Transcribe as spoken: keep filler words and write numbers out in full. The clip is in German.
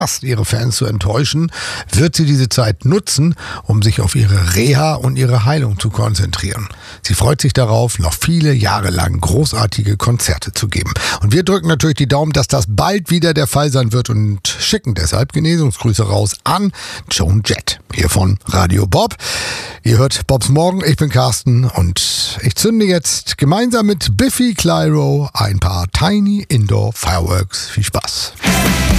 ihre Fans zu enttäuschen, wird sie diese Zeit nutzen, um sich auf ihre Reha und ihre Heilung zu konzentrieren. Sie freut sich darauf, noch viele Jahre lang großartige Konzerte zu geben. Und wir drücken natürlich die Daumen, dass das bald wieder der Fall sein wird und schicken deshalb Genesungsgrüße raus an Joan Jett, hier von Radio Bob. Ihr hört Bobs Morgen, ich bin Carsten und ich zünde jetzt gemeinsam mit Biffy Clyro ein paar Tiny Indoor Fireworks. Viel Spaß!